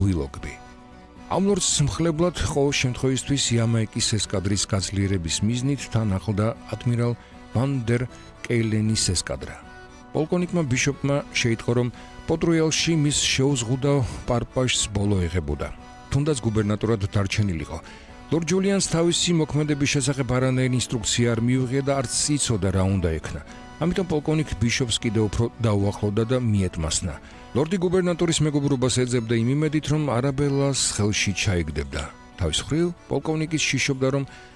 Willoughby. ამ ლორდს მხლებლად ყოველ შემთხვევისთვის იამაიკის ესკადრის გაძლიერების მიზნით თან ახლდა ადმირალ ვან დერ კეილენის ესკადრა. პოლკოვნიკმა ბიშოპმა შეიტყო, რომ პორტ-როიალში მის შეუზღუდავ პარპაშს ბოლო եղებოდა. თუნდაც გუბერნატორად დარჩენილიყო. ლორდ ჯულიანს თავისი მოქმედების შესახებ არანაირი ინსტრუქცია არ მიუღია და არც იცოდა რა უნდა ექნა. ამიტომ პოლკოვნიკ ბიშოპს კიდევ უფრო დაუახლოვდა და მიეთმასნა. ლორდი გუბერნატორის მეგობრობას ეძებდა იმ იმედით, რომ არაბელას ხელში ჩაიგდებდა. თავის მხრივ, პოლკოვნიკიც შიშობდა, რომ